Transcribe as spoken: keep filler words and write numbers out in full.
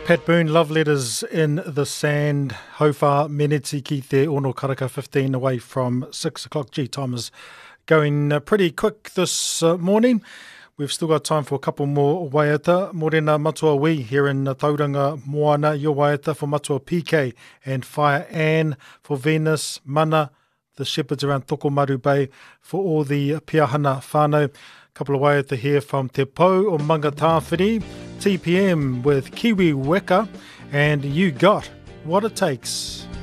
Pat Boone, Love Letters in the Sand. How far meneti ki te ono karaka, fifteen away from six o'clock. Gee, time is going uh, pretty quick this uh, morning. We've still got time for a couple more waiata. Morena matua wi here in uh, Tauranga Moana. Your waiata for matua P K and Fire Ann for Venus, Mana, the shepherds around Tokomaru Bay for all the Piahana whānau. Couple of waiata here from Te Pou o Mangatāwhiri, T P M with Kiwi Weka, and You Got What It Takes.